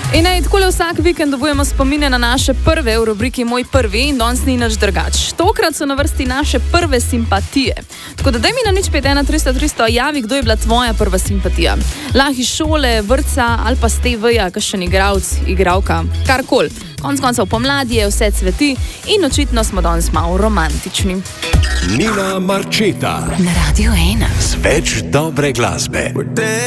In takole vsak vikend dobujemo spomine na naše prve v rubriki Moj prvi in danes ni nič drugače. Tokrat so na vrsti naše prve simpatije. Tako da daj mi na 051 300 javi, kdo je bila tvoja prva simpatija. Lahko iz šole, vrtca ali pa z TV-ja, kakšen igralec, igralka, karkoli. Konec koncev pomladi je, vse cveti in očitno smo danes malo romantični. Nina Marčeta Na Radio 1. z več dobre glasbe.